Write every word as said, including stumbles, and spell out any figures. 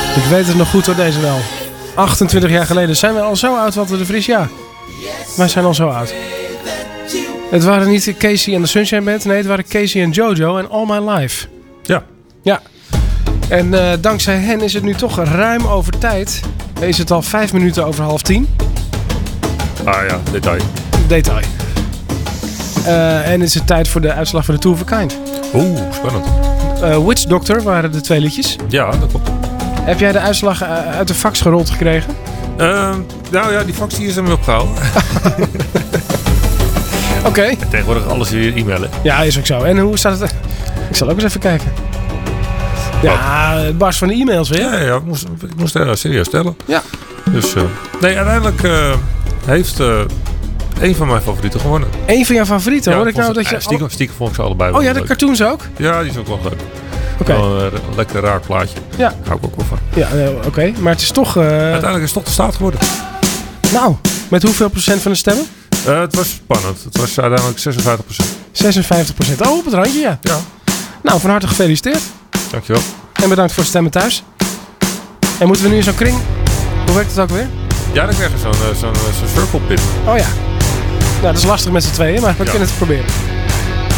Ik weet het nog goed hoor, deze wel. achtentwintig jaar geleden zijn we al zo oud, Walter de Vries, ja. Wij zijn al zo oud. Het waren niet Casey en de Sunshine Band. Nee, het waren Casey en Jojo en All My Life. Ja. Ja. En uh, dankzij hen is het nu toch ruim over tijd. Is het al vijf minuten over half tien. Ah ja, detail. Detail. Uh, en is het tijd voor de uitslag van de Two of a Kind. Oeh, spannend. Uh, Witch Doctor waren de twee liedjes. Ja, dat klopt. Heb jij de uitslag uit de fax gerold gekregen? Uh, nou ja, die fax die is er mee opgehouden. Oké. Okay. Tegenwoordig alles weer e-mailen. Ja, is ook zo. En hoe staat het? Ik zal ook eens even kijken. Ja, het barst van de e-mails weer. Ja, ja ik moest, ik moest er serieus stellen. Ja. Dus, uh, nee, uiteindelijk uh, heeft uh, een van mijn favorieten gewonnen. Eén van jouw favorieten? Ja, hoor ik nou dat je... Ja, stiekem, stiekem vond ik ze allebei. Oh ja, de leuk. cartoons ook? Ja, die is ook wel leuk. Oké. Okay. Een, een lekker raar plaatje. Ja. Daar hou ik ook wel van. Ja, uh, oké. Okay. Maar het is toch... Uh... Uiteindelijk is het toch de staat geworden. Nou, met hoeveel procent van de stemmen? Uh, het was spannend. Het was uiteindelijk zesenvijftig procent. zesenvijftig procent. Oh, op het randje, ja. Ja. Nou, van harte gefeliciteerd. Dankjewel. En bedankt voor het stemmen thuis. En moeten we nu in zo'n kring... Hoe werkt het ook weer? Ja, dan krijg je zo'n uh, zo'n uh, zo'n circle pin. Oh ja. Nou, dat is lastig met z'n tweeën, maar we ja. kunnen het proberen.